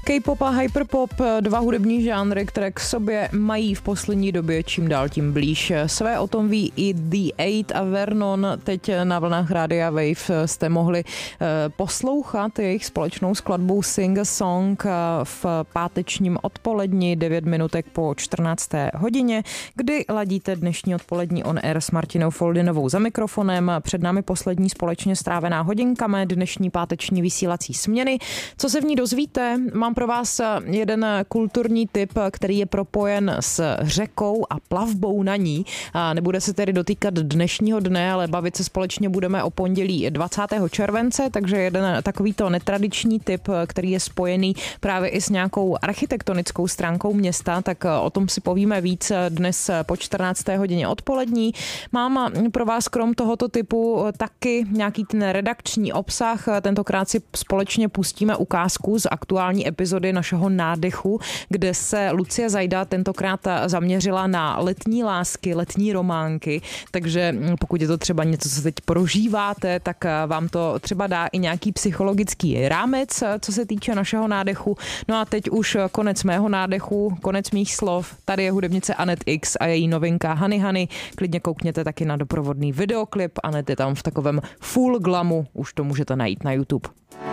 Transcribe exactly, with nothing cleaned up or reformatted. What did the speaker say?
K-pop a hyperpop, dva hudební žánry, které k sobě mají v poslední době čím dál tím blíž. Své o tom ví i The Eight a Vernon. Teď na vlnách Rádia Wave jste mohli poslouchat jejich společnou skladbu Sing a Song v pátečním odpoledni devět minutek po čtrnácté hodině, kdy ladíte dnešní odpolední on air s Martinou Foldinovou za mikrofonem. Před námi poslední společně strávená hodinka mé dnešní páteční vysílací směny. Co se v ní dozvíte? Mám pro vás jeden kulturní tip, který je propojen s řekou a plavbou na ní. A nebude se tedy dotýkat dnešního dne, ale bavit se společně budeme o pondělí dvacátého července, takže jeden takovýto netradiční tip, který je spojený právě i s nějakou architektonickou stránkou města, tak o tom si povíme víc dnes po čtrnácté hodině odpolední. Mám pro vás krom tohoto typu taky nějaký ten redakční obsah. Tentokrát si společně pustíme ukázku z aktuální epizody našeho Nádechu, kde se Lucie Zajda tentokrát zaměřila na letní lásky, letní románky, takže pokud je to třeba něco, co teď prožíváte, tak vám to třeba dá i nějaký psychologický rámec, co se týče našeho nádechu. No a teď už konec mého nádechu, konec mých slov. Tady je hudebnice Anet X a její novinka Honey Honey. Klidně koukněte taky na doprovodný videoklip. Anet je tam v takovém full glamu, už to můžete najít na YouTube.